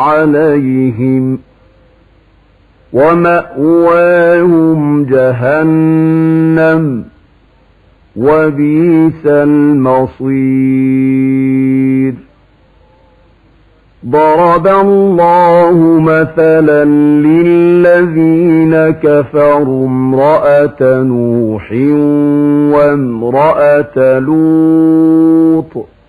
عليهم ومأواهم جهنم وبئس المصير. ضرب الله مثلا للذين كفروا امرأة نوح وامرأة لوط